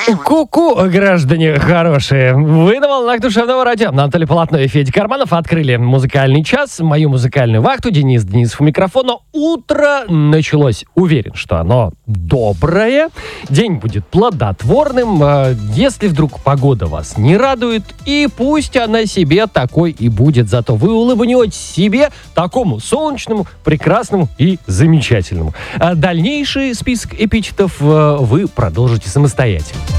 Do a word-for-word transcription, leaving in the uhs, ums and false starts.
Ку-ку, граждане хорошие. Вы на волнах душевного радио. Наталья Полотно и Федя Карманов открыли музыкальный час, мою музыкальную вахту. Денис Денисов у микрофона. Утро началось. Уверен, что оно доброе. День будет плодотворным. Если вдруг погода вас не радует, и пусть она себе такой и будет. Зато вы улыбнетесь себе, такому солнечному, прекрасному и замечательному. А дальнейший список эпитетов вы продолжите самостоятельно.